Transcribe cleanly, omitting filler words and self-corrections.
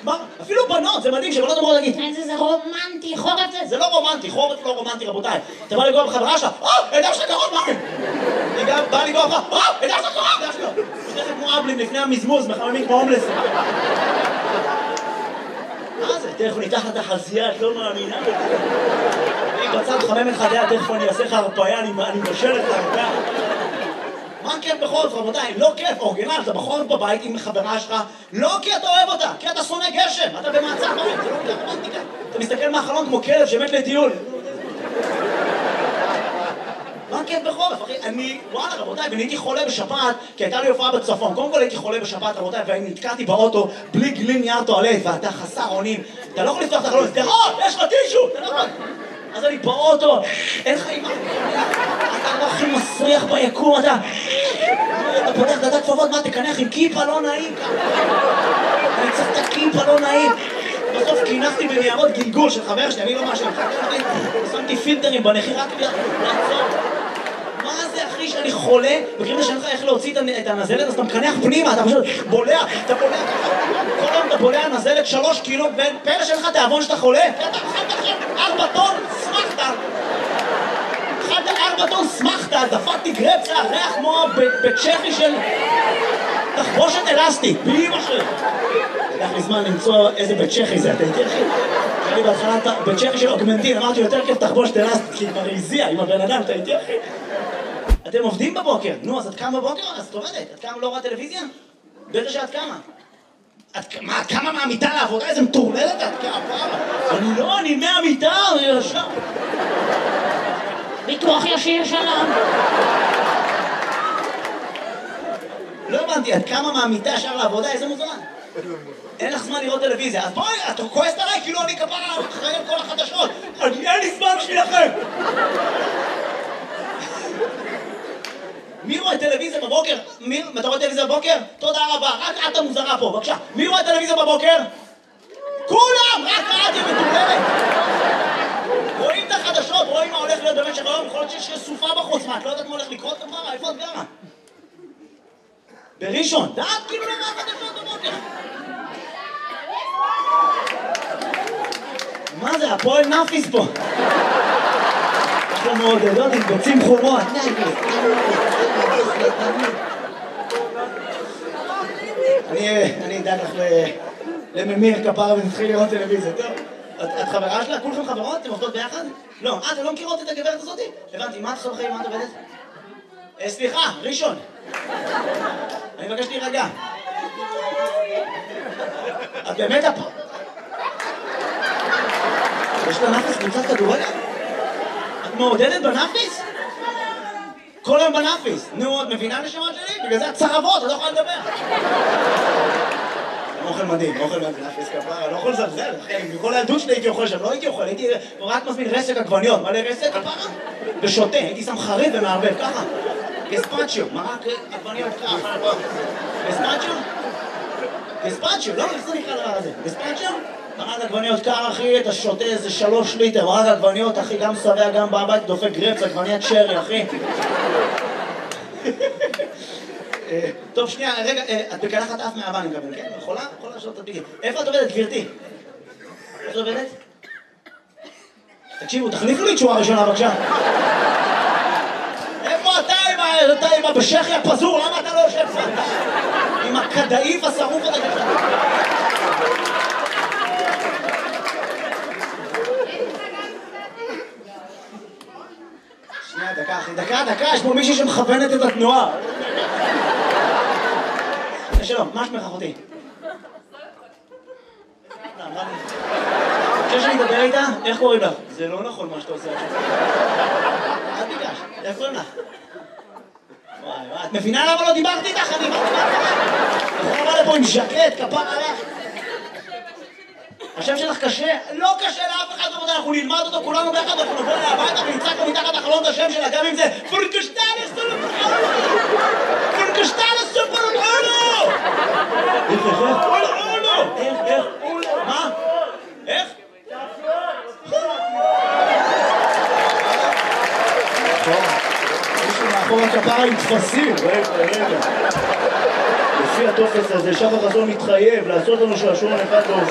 מה? אפילו בנות, זה מדהים שבנות אמרו להגיד זה רומנטי, חורף זה. זה לא רומנטי, חורף לא רומנטי רבותיי. אתה בא לגוע בחברה שלך, ידע שאתה קרוב, מה? אני גם בא לגוע בך, ידע שאתה קרוב, ידע שאתה קרוב. יש לך כמו אבלים לפני המזמוז, מחממים כמו הומלס. מה זה? תכף ניתח את החזייה, את לא מאמינה. אני בצד חמם את חדיה, תכף אני אעשה לך הרפאיה, אני מבשל את הרפאיה. מה כיף בחורף רבותיי? לא כיף, אורגינל, אתה בחורף בבית עם חברה שלך, לא כי אתה אוהב אותה, כי אתה שונא גשם, אתה במעצר בית, זה לא נקרא רומנטיקה. אתה מסתכל מהחלון כמו כלב שמת לטיול. מה כיף בחורף, אחי? וואלה רבותיי, ואני הייתי חולה בשפעת, כי הייתה לי הופעה בצפון. קודם כל הייתי חולה בשפעת רבותיי, ואני נתקעתי באוטו בלי גליל נייר טואלט, ואתה חסר אונים. אתה לא יכול לפתוח את החלון, תראות, יש לך טישו, אתה לא יכול. אז אני באוטו, אין לך אימא, אתה לא הכי מסריח ביקום, אתה פותח דעת כפפות, מה תקנח עם כיפה לא נעים ככה. אני צריך את הכיפה לא נעים. בסוף כינחתי בניירות גלגול של חבר שלי, אני לא משהו, שמתי פילטרים בנחי רק לעצור. מה זה אחי שאני חולה, בקריאה שאין לך איך להוציא את הנזלת, אז אתה מקנח פנימה, אתה פשוט בולע, אתה בולע ככה. כל היום אתה בולע נזלת 3 קילו, פלא שאין לך תיאבון שאתה חולה, כי אתה אכלת עכשיו 4 טון, שמחת. אכלת 4 טון, שמחת, דפקתי גרפסה, ריח כמו בצ'כי של תחבושת אלסטית, באמא שלי. לקח לי זמן למצוא איזה בצ'כי זה, אתה איתי אחי? אני בהתחלה בצ'כי של אוגמנטין, אמרתי יותר כיף תחבושת אלסטית, כי היא כבר הזיעה עם הבן אדם, אתה איתי אחי? אתם עובדים בבוקר, נו, אז את קמה בבוקר? אז את עובדת, את קמה לא רואה טלוויזיה? בטח שאת קמה. את קמה מהמיטה לעבודה? איזה מטורללת את קמה? אני מהמיטה, אני ישר. ביטוח ישיר שלום. לא הבנתי, את קמה מהמיטה ישר לעבודה? איזה מוזמן? אין לך זמן לראות טלוויזיה, אז בואי, את כועסת עליי כאילו אני כפרה אחראי על כל החדשות. אין לי זמן בשבילכם. מי רואה טלוויזיה בבוקר? אתה רואה טלוויזיה בבוקר? תודה רבה, רק את המוזרה פה, בבקשה. מי רואה טלוויזיה בבוקר? כולם! רק את היא מטורללת! רואים את החדשות, רואים מה הולך להיות במשך היום, יכול להיות שיש סופה בחוץ, מה, את לא יודעת מה הולך לקרות כבר? איפה את גרה? בראשון, דעת כאילו לא רואה חדשות בבוקר. מה זה, הפועל נאפיס פה? אנחנו מעודדות עם ביצים חומות. אני אדאג לך לממיר כפרה ונתחיל לראות טלוויזיה, טוב? את חברה שלה? כולכם חברות? אתם עובדות ביחד? לא, אתם לא מכירות את הגברת הזאת? הבנתי, מה את עושה בחיים? מה את עובדת? סליחה, ראשון. אני מבקש להירגע. את באמת הפעם? יש לה נאפיס קבוצת כדורגל? את מעודדת בנאפיס? כל היום בנאפיס. נו, את מבינה נשמות שלי? בגלל זה את צרבות, את לא יכולה לדבר. אוכל מדהים, אוכל בנאפיס כפרה, לא יכול לזלזל. מכל הילדות שלי הייתי אוכל שם, לא הייתי אוכל, הייתי רק מזמין רסק עגבניות. מלא רסק כפרה? ושותה, הייתי שם חריף ומערבב, ככה. גספצ'יו, מרק עגבניות ככה. גספצ'יו? גספצ'יו, לא, איך זה נקרא דבר הזה? גספצ'יו? מרק עגבניות קר אחי, אתה שותה איזה 3 ליטר, מרק עגבניות אחי, גם שבע, גם בבית, דופק גרפס, עגבניית שרי אחי. טוב שנייה, רגע, את בקלחת אף מהאבא אני מקבל, כן? יכולה? יכולה לשאול את הפיגים. איפה את עובדת גברתי? איפה את עובדת? תקשיבו, תחליפו לי תשואה ראשונה בבקשה. איפה אתה עם הבשכי הפזור? למה אתה לא יושב פה? עם הכדאיף השרוף הזה ככה. שנייה, דקה אחי, דקה, יש פה מישהי שמכוונת את התנועה. שלום, מה שמך אחותי? חושב שאני אדבר איתה? איך קוראים לך? זה לא נכון מה שאתה עושה עכשיו. אל תיגש, איך קוראים לך? וואי, את מבינה למה לא דיברתי איתך? אני יכול לבוא לפה עם ז'קט, כפר עליך. השם שלך קשה? לא קשה לאף אחד, אנחנו נלמד אותו כולנו ביחד, אנחנו נבוא אליה הביתה ונצעק לו מתחת לחלון את השם שלה, גם אם זה פורקשטלס סופרולו! פורקשטלס סופרולו! איך? מה? איך? מישהו מאחור הכפרה עם תפסים, רגע. לפי הטופס הזה, שחר חסון מתחייב לעשות לנו שעשועון אחד